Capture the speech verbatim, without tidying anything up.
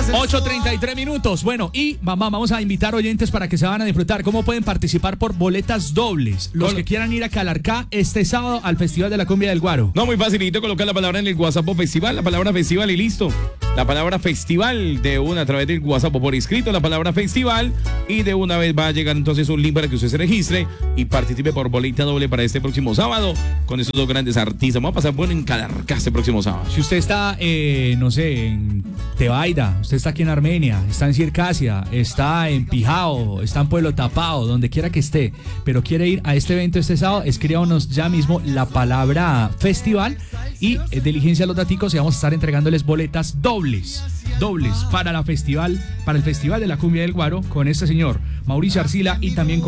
ocho treinta y tres minutos. Bueno, y mamá, vamos a invitar oyentes para que se van a disfrutar. ¿Cómo pueden participar por boletas dobles? Los que quieran ir a Calarcá este sábado al Festival de la Cumbia del Guaro. No, muy facilito, colocar la palabra en el WhatsApp o festival, la palabra festival y listo. La palabra festival de una a través del WhatsApp o por escrito, la palabra festival, y de una vez va a llegar entonces un link para que usted se registre y participe por boleta doble para este próximo sábado con estos dos grandes artistas. Vamos a pasar bueno en Calarcá este próximo sábado. Si usted está, eh, no sé, en Tebaida, usted está aquí en Armenia, está en Circasia, está en Pijao, está en Pueblo Tapao, donde quiera que esté, pero quiere ir a este evento este sábado, escríbanos ya mismo la palabra festival y eh, diligencia los daticos y vamos a estar entregándoles boletas dobles, dobles para la festival, para el Festival de la Cumbia del Guaro con este señor Mauricio Arcila y también con